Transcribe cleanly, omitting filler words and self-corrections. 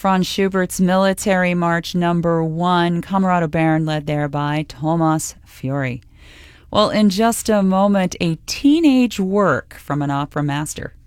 Franz Schubert's Military March Number 1, Camerado Baron, led there by Thomas Fiori. Well, in just a moment, a teenage work from an opera master.